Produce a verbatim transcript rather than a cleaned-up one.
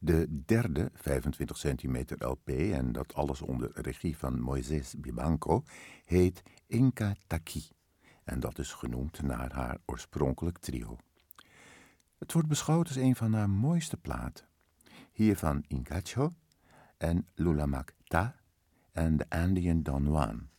De derde vijfentwintig centimeter L P, en dat alles onder regie van Moisés Vivanco, heet Inca Taki. En dat is genoemd naar haar oorspronkelijk trio. Het wordt beschouwd als een van haar mooiste platen. Hiervan Incacho en Lula Mac Ta en de Andean Don Juan.